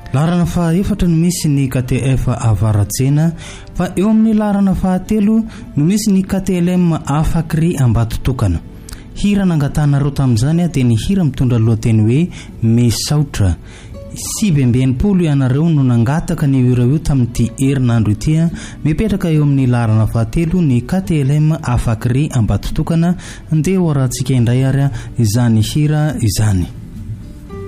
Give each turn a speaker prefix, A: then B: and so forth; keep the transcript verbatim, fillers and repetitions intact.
A: Larana fahaefatra no misy ny K T F Avaratsena, fa eo amin'ny larana fahatelo no misy ny K T L M Afakry Ambatotokana. Hira nangatana reo tamin'izany dia ny hira mitondra lohateny hoe Mesaotra. Sivy amby enimpolo ianareo no nangataka ny hira io tamin'ity herinandro ity, mipetraka eo amin'ny larana fahatelo ny K T L M Afakry Ambatotokana. Andeha ho arahantsika indray ary izany hira izany.